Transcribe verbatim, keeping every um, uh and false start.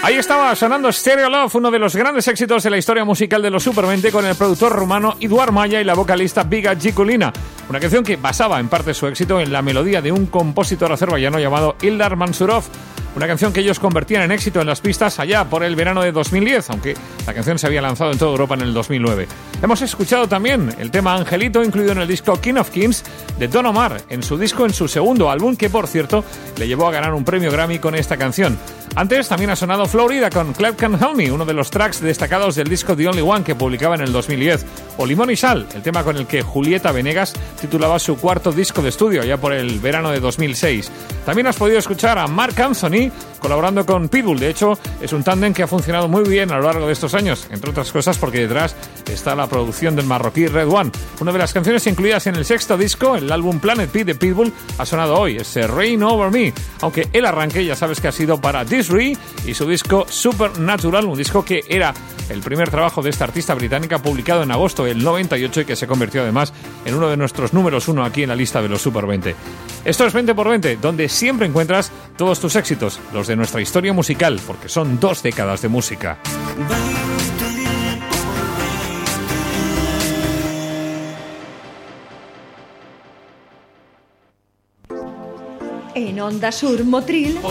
Ahí estaba sonando Stereo Love, uno de los grandes éxitos de la historia musical de los Super veinte, con el productor rumano Eduard Maya y la vocalista Biga Gikulina. Una canción que basaba en parte su éxito en la melodía de un compositor azerbaiyano llamado Ildar Mansurov. Una canción que ellos convertían en éxito en las pistas allá por el verano de dos mil diez, aunque la canción se había lanzado en toda Europa en el dos mil nueve. Hemos escuchado también el tema Angelito, incluido en el disco King of Kings de Don Omar, en su disco, en su segundo álbum, que por cierto le llevó a ganar un premio Grammy con esta canción. Antes también ha sonado Florida con Clap Can Help Me, uno de los tracks destacados del disco The Only One, que publicaba en el dos mil diez. O Limón y Sal, el tema con el que Julieta Venegas titulaba su cuarto disco de estudio, ya por el verano de dos mil seis. También has podido escuchar a Marc Anthony colaborando con Pitbull. De hecho, es un tándem que ha funcionado muy bien a lo largo de estos años, entre otras cosas porque detrás está la producción del marroquí Red One. Una de las canciones incluidas en el sexto disco, el álbum Planet P de Pitbull, ha sonado hoy, es Rain Over Me, aunque el arranque ya sabes que ha sido para Disney y su disco Supernatural, un disco que era el primer trabajo de esta artista británica, publicado en agosto del noventa y ocho y que se convirtió además en uno de nuestros números uno aquí en la lista de los Super veinte. Esto es veinte por veinte, donde siempre encuentras todos tus éxitos, los de nuestra historia musical, porque son dos décadas de música. En Onda Sur Motril,